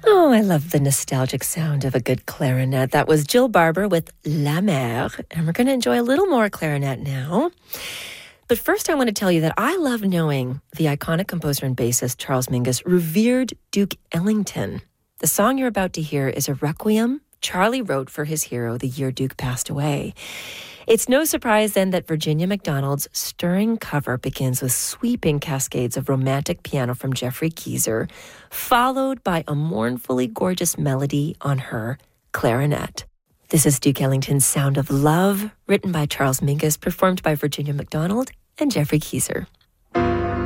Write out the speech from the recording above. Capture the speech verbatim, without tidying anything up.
Oh, I love the nostalgic sound of a good clarinet. That was Jill Barber with La Mer, and we're going to enjoy a little more clarinet now. But first, I want to tell you that I love knowing the iconic composer and bassist Charles Mingus revered Duke Ellington. The song you're about to hear is a requiem Charlie wrote for his hero the year Duke passed away. It's no surprise then that Virginia McDonald's stirring cover begins with sweeping cascades of romantic piano from Jeffrey Keezer, followed by a mournfully gorgeous melody on her clarinet. This is Duke Ellington's Sound of Love, written by Charles Mingus, performed by Virginia McDonald and Jeffrey Keezer.